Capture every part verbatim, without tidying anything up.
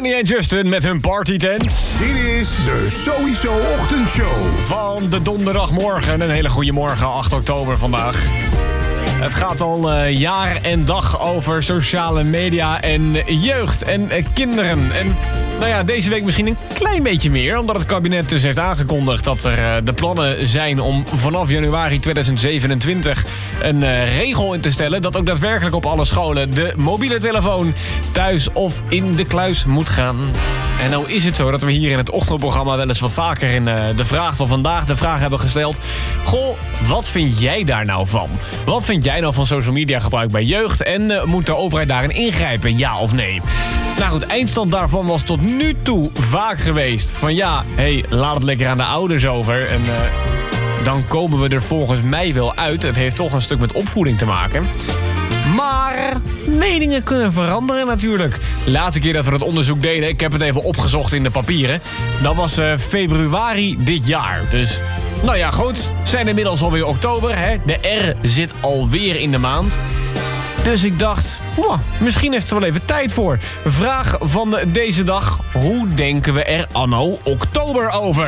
Johnny en Justin met hun partytent. Dit is de Sowieso Ochtendshow. Van de donderdagmorgen. Een hele goede morgen, acht oktober vandaag. Het gaat al uh, jaar en dag over sociale media en jeugd en uh, kinderen. En nou ja, deze week misschien een klein beetje meer. Omdat het kabinet dus heeft aangekondigd dat er uh, de plannen zijn om vanaf januari tweeduizend zevenentwintig een uh, regel in te stellen dat ook daadwerkelijk op alle scholen de mobiele telefoon thuis of in de kluis moet gaan. En nou is het zo dat we hier in het ochtendprogramma wel eens wat vaker in uh, de vraag van vandaag de vraag hebben gesteld. Goh, wat vind jij daar nou van? Wat vind jij nou van social media gebruik bij jeugd? En uh, moet de overheid daarin ingrijpen, ja of nee? Nou goed, eindstand daarvan was tot nu toe vaak geweest van ja, hé, hey, laat het lekker aan de ouders over. En uh, dan komen we er volgens mij wel uit. Het heeft toch een stuk met opvoeding te maken. Maar meningen kunnen veranderen natuurlijk. De laatste keer dat we dat onderzoek deden, ik heb het even opgezocht in de papieren, dat was uh, februari dit jaar. Dus, nou ja, goed, zijn inmiddels alweer oktober, hè? De R zit alweer in de maand. Dus ik dacht, wow, misschien heeft er wel even tijd voor. Vraag van deze dag, hoe denken we er anno oktober over?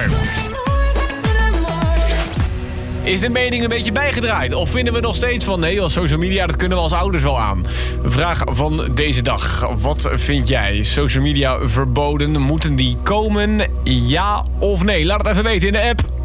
Is de mening een beetje bijgedraaid? Of vinden we nog steeds van, nee, als social media, dat kunnen we als ouders wel aan? Vraag van deze dag. Wat vind jij? Social media verboden, moeten die komen? Ja of nee? Laat het even weten in de app.